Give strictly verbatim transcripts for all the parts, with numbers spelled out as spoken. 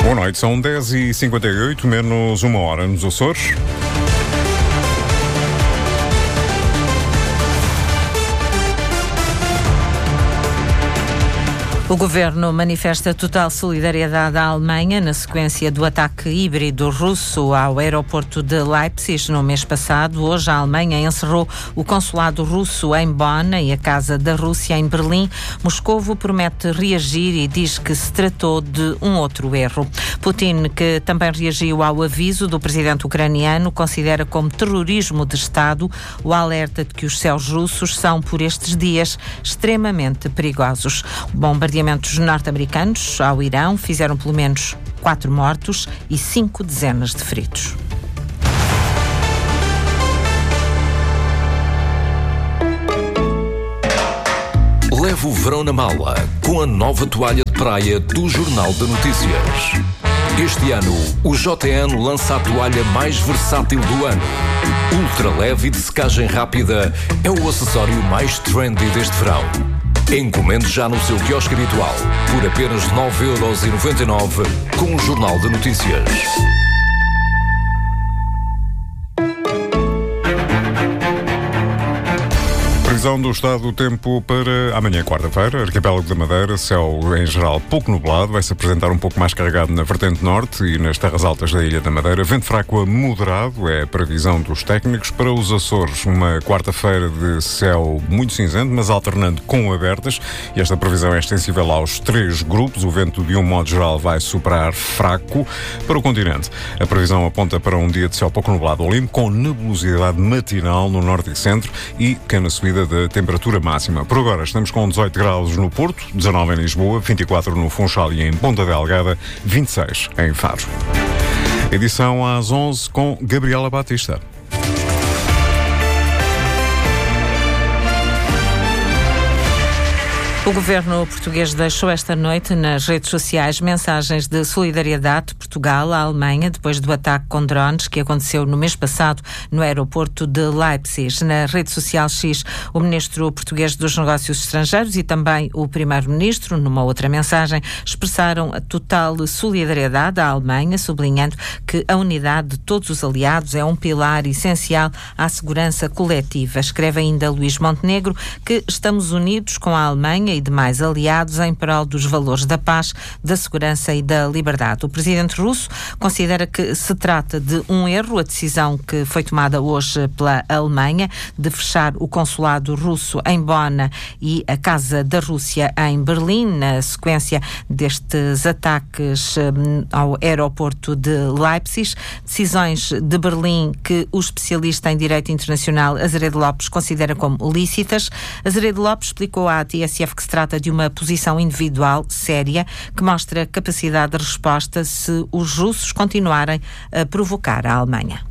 Boa noite, são dez e cinquenta e oito, menos uma hora nos Açores. O Governo manifesta total solidariedade à Alemanha na sequência do ataque híbrido russo ao aeroporto de Leipzig no mês passado. Hoje a Alemanha encerrou o consulado russo em Bonn e a Casa da Rússia em Berlim. Moscovo promete reagir e diz que se tratou de um outro erro. Putin, que também reagiu ao aviso do presidente ucraniano, considera como terrorismo de Estado o alerta de que os céus russos são, por estes dias, extremamente perigosos. O bombardeamento Bombardeamentos norte-americanos ao Irão fizeram pelo menos quatro mortos e cinco dezenas de feridos. Leve o verão na mala com a nova toalha de praia do Jornal de Notícias. Este ano, o J N lança a toalha mais versátil do ano. Ultra leve e de secagem rápida é o acessório mais trendy deste verão. Encomende já no seu quiosque habitual por apenas nove euros e noventa e nove com o Jornal de Notícias. Previsão do estado do tempo para amanhã, quarta-feira. Arquipélago da Madeira, céu em geral pouco nublado, vai-se apresentar um pouco mais carregado na vertente norte e nas terras altas da Ilha da Madeira. Vento fraco a moderado é a previsão dos técnicos. Para os Açores, uma quarta-feira de céu muito cinzento, mas alternando com abertas. E esta previsão é extensível aos três grupos. O vento, de um modo geral, vai soprar fraco. Para o continente, a previsão aponta para um dia de céu pouco nublado ao limpo, com nebulosidade matinal no norte e centro e pequena subida da temperatura máxima. Por agora estamos com dezoito graus no Porto, dezanove em Lisboa, vinte e quatro no Funchal e em Ponta Delgada, vinte e seis em Faro. Edição às onze com Gabriela Batista. O governo português deixou esta noite nas redes sociais mensagens de solidariedade de Portugal à Alemanha depois do ataque com drones que aconteceu no mês passado no aeroporto de Leipzig. Na rede social X, o ministro português dos Negócios Estrangeiros e também o primeiro-ministro, numa outra mensagem, expressaram a total solidariedade à Alemanha, sublinhando que a unidade de todos os aliados é um pilar essencial à segurança coletiva. Escreve ainda Luís Montenegro que estamos unidos com a Alemanha e demais aliados em prol dos valores da paz, da segurança e da liberdade. O presidente russo considera que se trata de um erro a decisão que foi tomada hoje pela Alemanha de fechar o consulado russo em Bonn e a Casa da Rússia em Berlim, na sequência destes ataques ao aeroporto de Leipzig. Decisões de Berlim que o especialista em direito internacional Azeredo Lopes considera como lícitas. Azeredo Lopes explicou à T S F que se trata de uma posição individual séria que mostra capacidade de resposta se os russos continuarem a provocar a Alemanha.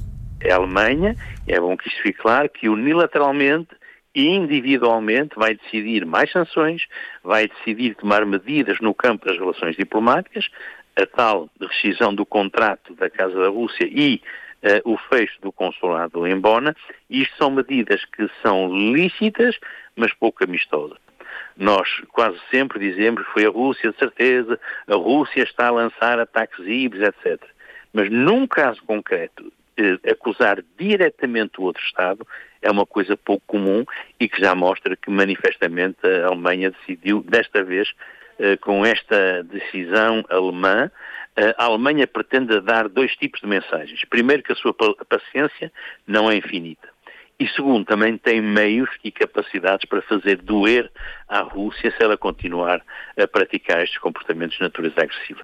A Alemanha, é bom que isto fique claro, que unilateralmente e individualmente vai decidir mais sanções, vai decidir tomar medidas no campo das relações diplomáticas, a tal rescisão do contrato da Casa da Rússia e uh, o fecho do consulado em Bonn. Isto são medidas que são lícitas, mas pouco amistosas. Nós quase sempre dizemos que foi a Rússia, de certeza, a Rússia está a lançar ataques híbridos, etcétera. Mas num caso concreto, eh, acusar diretamente o outro Estado é uma coisa pouco comum e que já mostra que manifestamente a Alemanha decidiu, desta vez, eh, com esta decisão alemã, eh, a Alemanha pretende dar dois tipos de mensagens. Primeiro, que a sua paciência não é infinita. E segundo, também tem meios e capacidades para fazer doer à Rússia se ela continuar a praticar estes comportamentos de natureza agressiva.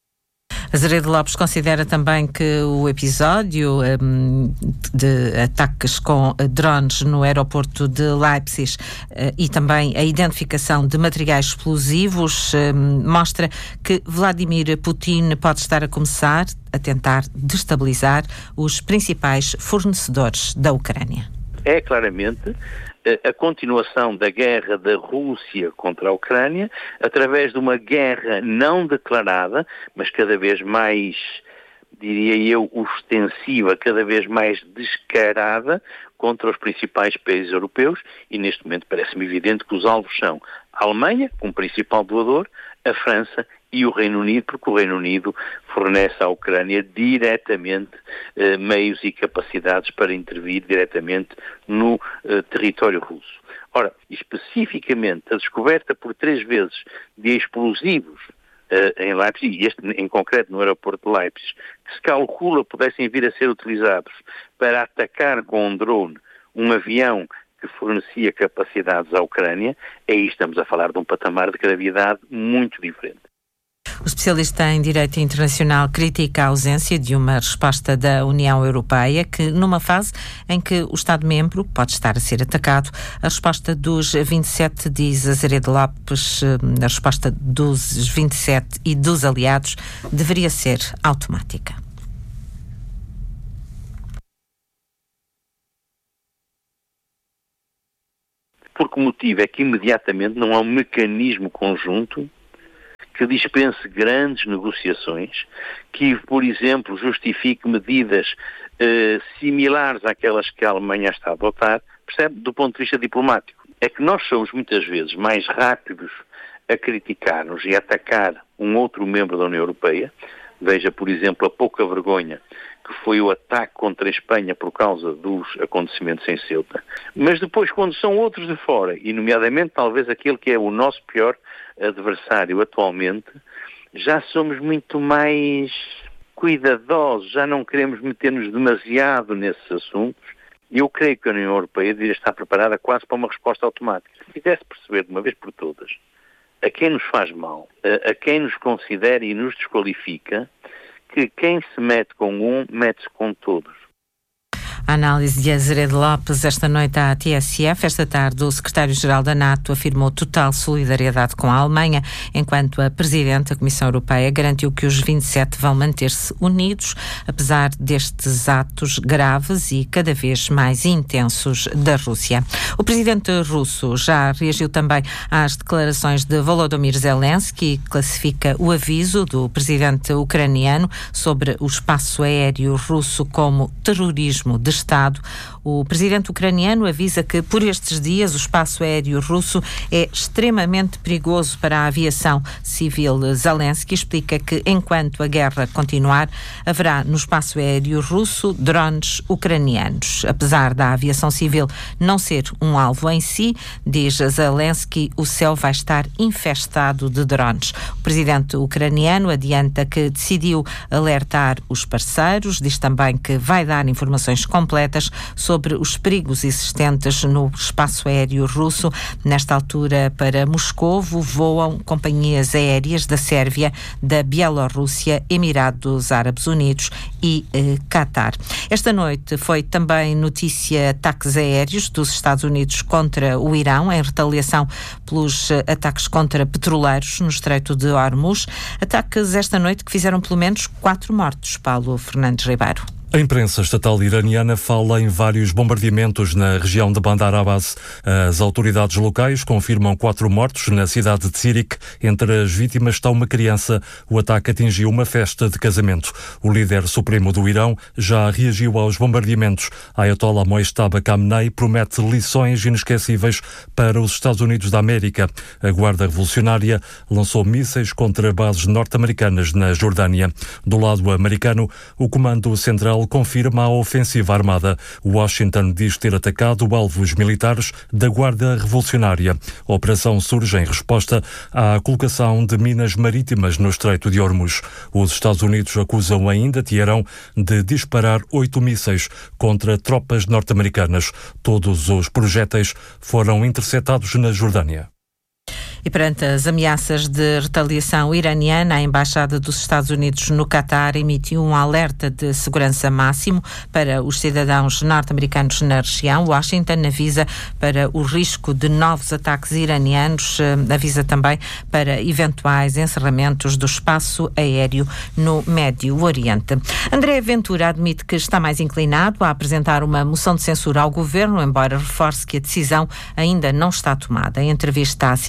Azeredo Lopes considera também que o episódio um, de ataques com drones no aeroporto de Leipzig uh, e também a identificação de materiais explosivos um, mostra que Vladimir Putin pode estar a começar a tentar destabilizar os principais fornecedores da Ucrânia. É claramente a continuação da guerra da Rússia contra a Ucrânia através de uma guerra não declarada, mas cada vez mais, diria eu, ostensiva, cada vez mais descarada contra os principais países europeus, e neste momento parece-me evidente que os alvos são A Alemanha, como principal doador, a França e o Reino Unido, porque o Reino Unido fornece à Ucrânia diretamente eh, meios e capacidades para intervir diretamente no eh, território russo. Ora, especificamente a descoberta por três vezes de explosivos uh, em Leipzig, e este em concreto no aeroporto de Leipzig, que se calcula pudessem vir a ser utilizados para atacar com um drone um avião que fornecia capacidades à Ucrânia, aí estamos a falar de um patamar de gravidade muito diferente. O especialista em Direito Internacional critica a ausência de uma resposta da União Europeia que, numa fase em que o Estado-membro pode estar a ser atacado, a resposta dos vinte e sete, diz Azeredo Lopes, a resposta dos vinte e sete e dos aliados deveria ser automática. Por que motivo é que imediatamente não há um mecanismo conjunto que dispense grandes negociações, que, por exemplo, justifique medidas eh, similares àquelas que a Alemanha está a adotar, percebe? Do ponto de vista diplomático. É que nós somos muitas vezes mais rápidos a criticar-nos e a atacar um outro membro da União Europeia. Veja, por exemplo, a pouca vergonha que foi o ataque contra a Espanha por causa dos acontecimentos em Ceuta. Mas depois, quando são outros de fora, e nomeadamente talvez aquele que é o nosso pior adversário atualmente, já somos muito mais cuidadosos, já não queremos meter-nos demasiado nesses assuntos. E eu creio que a União Europeia deveria estar preparada quase para uma resposta automática. Se quisesse perceber de uma vez por todas a quem nos faz mal, a, a quem nos considera e nos desqualifica, que quem se mete com um, mete-se com todos. A análise de Azeredo Lopes esta noite à T S F. Esta tarde, o secretário-geral da NATO afirmou total solidariedade com a Alemanha, enquanto a presidente da Comissão Europeia garantiu que os vinte e sete vão manter-se unidos, apesar destes atos graves e cada vez mais intensos da Rússia. O presidente russo já reagiu também às declarações de Volodymyr Zelensky, que classifica o aviso do presidente ucraniano sobre o espaço aéreo russo como terrorismo de Estado. O presidente ucraniano avisa que, por estes dias, o espaço aéreo russo é extremamente perigoso para a aviação civil. Zelensky explica que, enquanto a guerra continuar, haverá no espaço aéreo russo drones ucranianos. Apesar da aviação civil não ser um alvo em si, diz Zelensky, o céu vai estar infestado de drones. O presidente ucraniano adianta que decidiu alertar os parceiros, diz também que vai dar informações completas sobre os perigos existentes no espaço aéreo russo. Nesta altura, para Moscovo, voam companhias aéreas da Sérvia, da Bielorrússia, Emirados Árabes Unidos e eh, Qatar. Esta noite foi também notícia ataques aéreos dos Estados Unidos contra o Irão, em retaliação pelos eh, ataques contra petroleiros no Estreito de Hormuz. Ataques esta noite que fizeram pelo menos quatro mortos. Paulo Fernandes Ribeiro. A imprensa estatal iraniana fala em vários bombardeamentos na região de Bandar Abbas. As autoridades locais confirmam quatro mortos na cidade de Sirik. Entre as vítimas está uma criança. O ataque atingiu uma festa de casamento. O líder supremo do Irão já reagiu aos bombardeamentos. Ayatollah Mojtaba Khamenei promete lições inesquecíveis para os Estados Unidos da América. A Guarda Revolucionária lançou mísseis contra bases norte-americanas na Jordânia. Do lado americano, o Comando Central confirma a ofensiva armada. Washington diz ter atacado alvos militares da Guarda Revolucionária. A operação surge em resposta à colocação de minas marítimas no Estreito de Hormuz. Os Estados Unidos acusam ainda Teherão de disparar oito mísseis contra tropas norte-americanas. Todos os projéteis foram interceptados na Jordânia. E perante as ameaças de retaliação iraniana, a Embaixada dos Estados Unidos no Qatar emitiu um alerta de segurança máximo para os cidadãos norte-americanos na região. Washington avisa para o risco de novos ataques iranianos, avisa também para eventuais encerramentos do espaço aéreo no Médio Oriente. André Ventura admite que está mais inclinado a apresentar uma moção de censura ao governo, embora reforce que a decisão ainda não está tomada. Em entrevista à C N N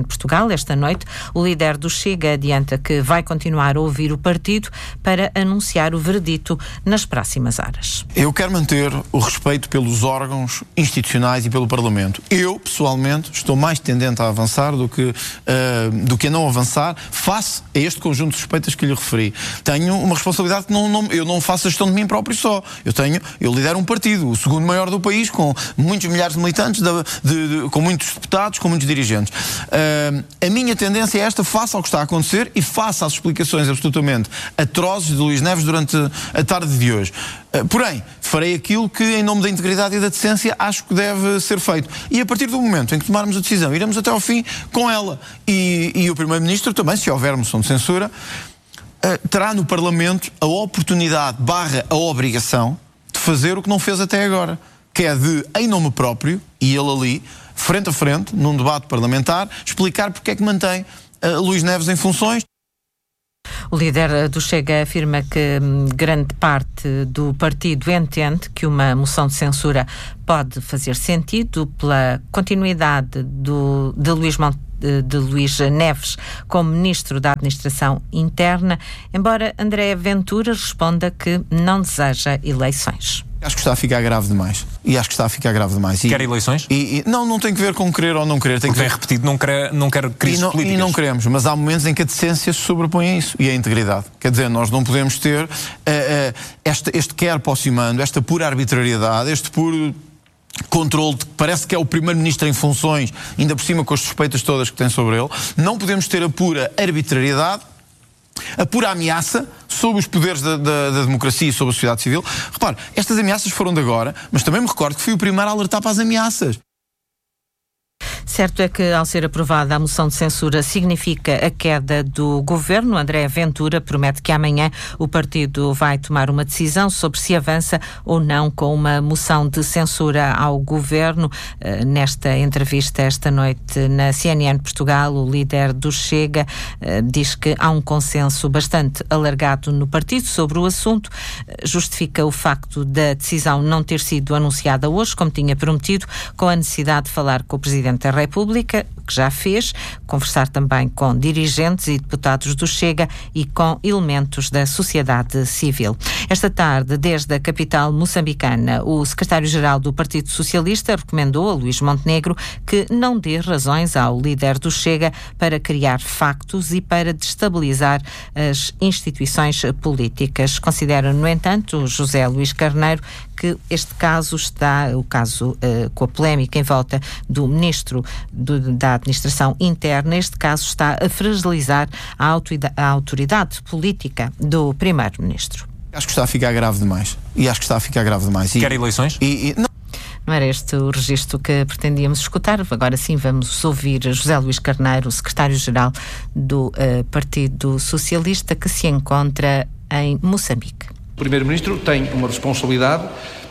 Portugal. Esta noite, o líder do Chega adianta que vai continuar a ouvir o partido para anunciar o veredito nas próximas horas. Eu quero manter o respeito pelos órgãos institucionais e pelo Parlamento. Eu, pessoalmente, estou mais tendente a avançar do que, uh, do que a não avançar face a este conjunto de suspeitas que lhe referi. Tenho uma responsabilidade que não, não, eu não faço a gestão de mim próprio só. Eu tenho, eu lidero um partido, o segundo maior do país, com muitos milhares de militantes, de, de, de, com muitos deputados, com muitos dirigentes. Uh, a minha tendência é esta, face ao que está a acontecer e face às explicações absolutamente atrozes de Luís Neves durante a tarde de hoje. Uh, porém, farei aquilo que, em nome da integridade e da decência, acho que deve ser feito. E a partir do momento em que tomarmos a decisão, iremos até ao fim com ela. E, e o Primeiro-Ministro também, se houver moção de censura, uh, terá no Parlamento a oportunidade barra a obrigação de fazer o que não fez até agora, que é de, em nome próprio, e ele ali, frente a frente, num debate parlamentar, explicar porque é que mantém uh, Luís Neves em funções. O líder do Chega afirma que hum, grande parte do partido entende que uma moção de censura pode fazer sentido pela continuidade do, de Luís Montenegro de Luís Neves como Ministro da Administração Interna, embora André Ventura responda que não deseja eleições. Acho que está a ficar grave demais. E acho que está a ficar grave demais. E, quer eleições? E, e, não, não tem que ver com querer ou não querer. Tem Porque que ver... é repetido, não quer, não quer crises e não, políticas. E não queremos, mas há momentos em que a decência se sobrepõe a isso. E a integridade. Quer dizer, nós não podemos ter uh, uh, este, este quer aproximando, esta pura arbitrariedade, este puro controle que parece que é o Primeiro-Ministro em funções, ainda por cima com as suspeitas todas que tem sobre ele. Não podemos ter a pura arbitrariedade, a pura ameaça sobre os poderes da, da, da democracia e sobre a sociedade civil. Repare, estas ameaças foram de agora, mas também me recordo que fui o primeiro a alertar para as ameaças. Certo é que, ao ser aprovada a moção de censura, significa a queda do governo. André Ventura promete que amanhã o partido vai tomar uma decisão sobre se avança ou não com uma moção de censura ao governo. Nesta entrevista esta noite na C N N Portugal, o líder do Chega diz que há um consenso bastante alargado no partido sobre o assunto. Justifica o facto da decisão não ter sido anunciada hoje, como tinha prometido, com a necessidade de falar com o Presidente da República, o que já fez, conversar também com dirigentes e deputados do Chega e com elementos da sociedade civil. Esta tarde, desde a capital moçambicana, o secretário-geral do Partido Socialista recomendou a Luís Montenegro que não dê razões ao líder do Chega para criar factos e para destabilizar as instituições políticas. Considera, no entanto, José Luís Carneiro, que este caso está, o caso uh, com a polémica em volta do Ministro do, da Administração Interna, este caso está a fragilizar a autoridade, a autoridade política do Primeiro-Ministro. Acho que está a ficar grave demais. E acho que está a ficar grave demais. E, quer eleições? E, e, não. Não era este o registro que pretendíamos escutar. Agora sim vamos ouvir José Luís Carneiro, o secretário-geral do uh, Partido Socialista, que se encontra em Moçambique. O Primeiro-Ministro tem uma responsabilidade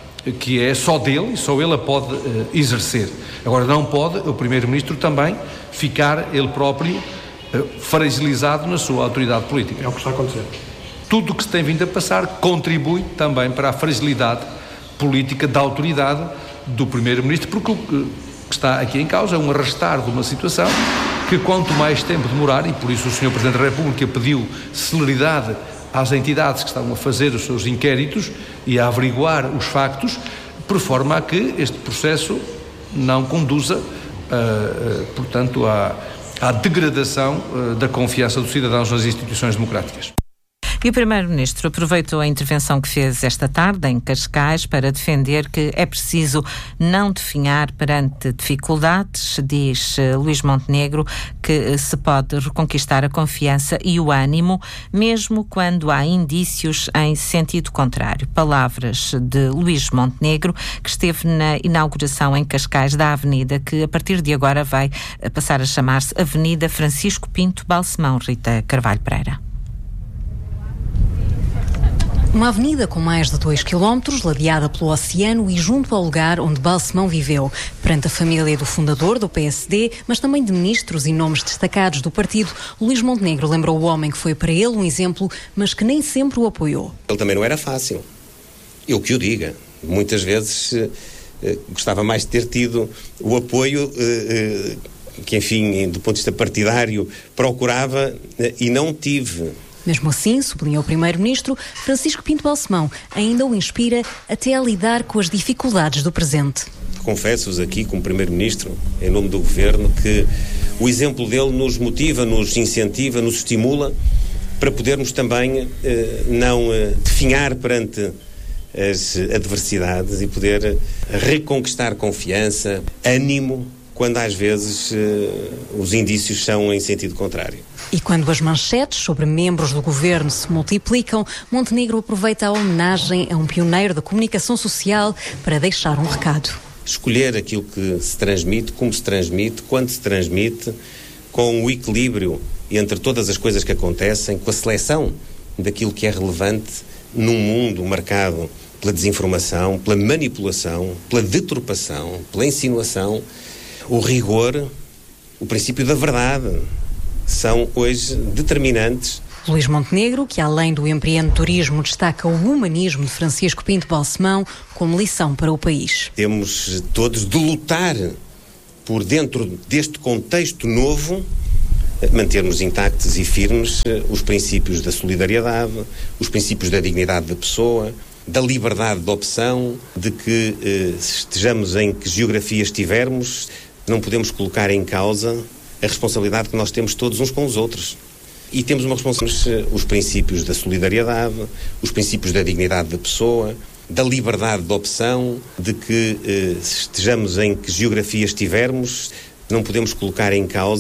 que é só dele e só ele a pode uh, exercer. Agora, não pode o Primeiro-Ministro também ficar ele próprio uh, fragilizado na sua autoridade política. É o que está a acontecer. Tudo o que se tem vindo a passar contribui também para a fragilidade política da autoridade do Primeiro-Ministro, porque o que está aqui em causa é um arrastar de uma situação que, quanto mais tempo demorar, e por isso o senhor Presidente da República pediu celeridade às entidades que estavam a fazer os seus inquéritos e a averiguar os factos, por forma a que este processo não conduza, uh, uh, portanto, à, à degradação uh, da confiança dos cidadãos nas instituições democráticas. E o Primeiro-Ministro aproveitou a intervenção que fez esta tarde em Cascais para defender que é preciso não definhar perante dificuldades. Diz Luís Montenegro que se pode reconquistar a confiança e o ânimo, mesmo quando há indícios em sentido contrário. Palavras de Luís Montenegro, que esteve na inauguração em Cascais da avenida, que a partir de agora vai passar a chamar-se Avenida Francisco Pinto Balsemão. Rita Carvalho Pereira. Uma avenida com mais de dois quilómetros, ladeada pelo oceano e junto ao lugar onde Balsemão viveu, perante a família do fundador do P S D, mas também de ministros e nomes destacados do partido. Luís Montenegro lembrou o homem que foi para ele um exemplo, mas que nem sempre o apoiou. Ele também não era fácil. Eu que o diga. Muitas vezes eh, gostava mais de ter tido o apoio eh, que, enfim, do ponto de vista partidário, procurava e não tive. Mesmo assim, sublinhou o primeiro-ministro, Francisco Pinto Balsemão ainda o inspira até a lidar com as dificuldades do presente. Confesso-vos aqui, como primeiro-ministro, em nome do governo, que o exemplo dele nos motiva, nos incentiva, nos estimula para podermos também eh, não eh, definhar perante as adversidades e poder reconquistar confiança, ânimo, quando às vezes eh, os indícios são em sentido contrário. E quando as manchetes sobre membros do governo se multiplicam, Montenegro aproveita a homenagem a um pioneiro da comunicação social para deixar um recado. Escolher aquilo que se transmite, como se transmite, quando se transmite, com o equilíbrio entre todas as coisas que acontecem, com a seleção daquilo que é relevante num mundo marcado pela desinformação, pela manipulação, pela deturpação, pela insinuação. O rigor, o princípio da verdade, são hoje determinantes. Luís Montenegro, que além do empreendedorismo destaca o humanismo de Francisco Pinto Balsemão como lição para o país. Temos todos de lutar por, dentro deste contexto novo, mantermos intactos e firmes os princípios da solidariedade, os princípios da dignidade da pessoa, da liberdade de opção, de que eh, estejamos em que geografia estivermos, não podemos colocar em causa a responsabilidade que nós temos todos uns com os outros. E temos uma responsabilidade, os princípios da solidariedade, os princípios da dignidade da pessoa, da liberdade de opção, de que eh, estejamos em que geografia estivermos, não podemos colocar em causa